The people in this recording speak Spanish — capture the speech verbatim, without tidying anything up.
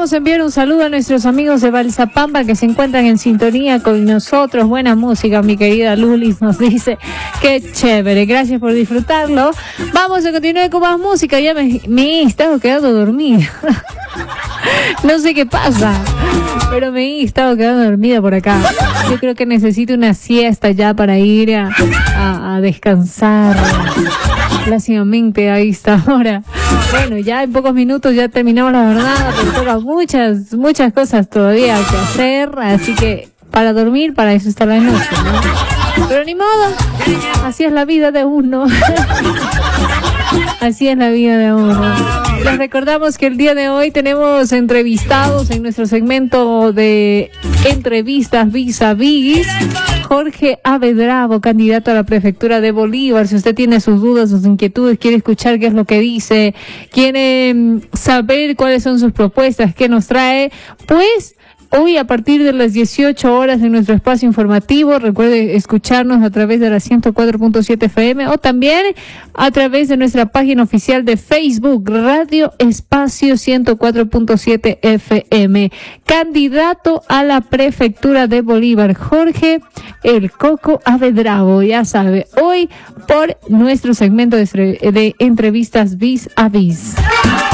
queremos enviar un saludo a nuestros amigos de Balsapampa que se encuentran en sintonía con nosotros. Buena música, mi querida Lulis nos dice. Qué chévere, gracias por disfrutarlo. Vamos a continuar con más música. Ya me, me he estado quedando dormida. No sé qué pasa, pero me he estado quedando dormida por acá. Yo creo que necesito una siesta ya para ir a, a, a descansar plácidamente a esta hora. Bueno, ya en pocos minutos ya terminamos la jornada, pero toca muchas, muchas cosas todavía que hacer, así que para dormir, para eso está la noche, ¿no? Pero ni modo, así es la vida de uno. Así es la vida de uno. Les recordamos que el día de hoy tenemos entrevistados en nuestro segmento de entrevistas vis a vis. Jorge Avedravo, candidato a la prefectura de Bolívar. Si usted tiene sus dudas, sus inquietudes, quiere escuchar qué es lo que dice, quiere saber cuáles son sus propuestas, qué nos trae, pues hoy a partir de las dieciocho horas en nuestro espacio informativo, recuerde escucharnos a través de la ciento cuatro punto siete F M o también a través de nuestra página oficial de Facebook, Radio Espacio ciento cuatro punto siete F M. Candidato a la prefectura de Bolívar, Jorge El Coco Avedravo, ya sabe, hoy por nuestro segmento de, de entrevistas vis a vis.